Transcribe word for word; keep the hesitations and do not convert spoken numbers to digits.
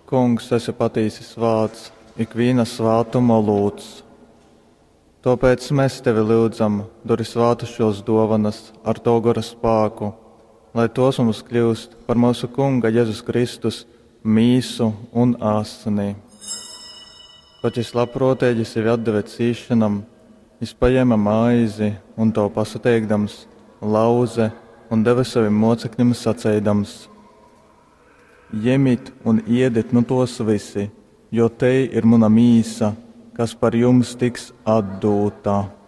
Kungs, esi patīsis vārds, ikviena svātumo lūdz. Tāpēc mēs tevi lūdzam, duri svātušos dovanas ar to gara spēku, lai tos mums kļūst par mūsu Kunga Jēzus Kristus mīsu un āsinī. Pat es labprotīgi sevi atdeve cīšanam, es paņēma maizi un to pasateikdams, lauze un deva saviem mocekļiem sacēdams: Ņemiet un ēdiet no tos visi, jo te ir mana mīsa, kas par jums tiks atdota.